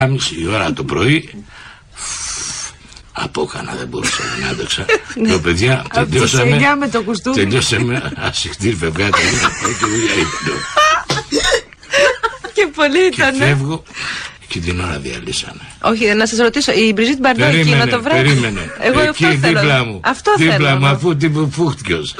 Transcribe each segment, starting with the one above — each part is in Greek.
η ώρα το πρωί. Απόκανα, δεν μπορούσα να άντεξα. Το παιδιά τελειώσαμε. Ασυχτήρ φευγάτε. Και πολύ ήταν. Και φεύγω και την ώρα διαλύσανε. Όχι, να σας ρωτήσω, η Μπριζίτ Μπαρντό εκείνο το βράδυ. Περίμενε. Εγώ εκεί δίπλα μου. Αυτό δίπλα μου, αφού φούχτηκες.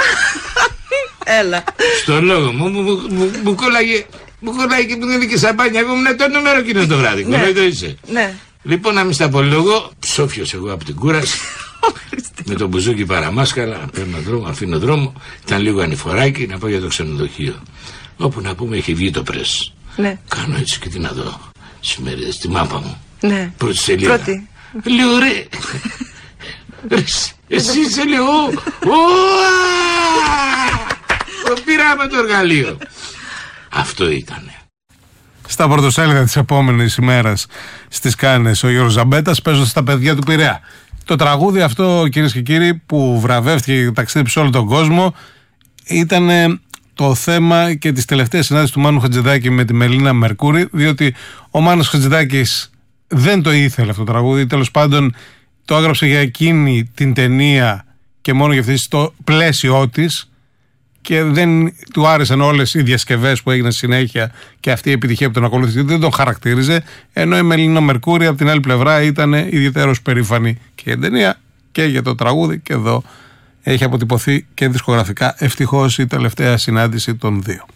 Έλα. Στο λόγο μου κόλλαγε. Μου κολλάει και μου δίνει και σαμπάνια. Εγώ ήμουν το νούμερο εκείνο το βράδυ. Ναι. Το είσαι. Ναι. Λοιπόν, να μην στα πω λόγο, ψόφιος εγώ από την κούραση. Με το μπουζούκι παραμάσκαλα, παίρνω δρόμο, αφήνω δρόμο. Ήταν λίγο ανηφοράκι να πάω για το ξενοδοχείο. Όπου να πούμε έχει βγει το πρες. Ναι. Κάνω έτσι και τι να δω. Τις ημερίδες, τη μάπα μου. Ναι. Πρώτη σελίδα. Λέω ρε. Εσύ είσαι λέω. Πήραμε το εργαλείο. Αυτό ήτανε. Στα πρωτοσέλιδα της επόμενης ημέρας στις Κάνες ο Γιώργος Ζαμπέτας παίζοντας στα παιδιά του Πειραιά. Το τραγούδι αυτό, κυρίες και κύριοι, που βραβεύτηκε και ταξίδεψε σε όλο τον κόσμο, ήταν το θέμα και της τελευταίας συνάντησης του Μάνου Χατζηδάκη με τη Μελίνα Μερκούρη, διότι ο Μάνος Χατζηδάκης δεν το ήθελε αυτό το τραγούδι, τέλος πάντων το έγραψε για εκείνη την ταινία και μόνο για αυτή στο πλαίσιό της. Και δεν του άρεσαν όλες οι διασκευές που έγιναν συνέχεια και αυτή η επιτυχία που τον ακολούθησε, δεν τον χαρακτήριζε. Ενώ η Μελίνα Μερκούρη από την άλλη πλευρά ήταν ιδιαίτερος περήφανη και για την ταινία και για το τραγούδι. Και εδώ έχει αποτυπωθεί και δισκογραφικά ευτυχώς η τελευταία συνάντηση των δύο.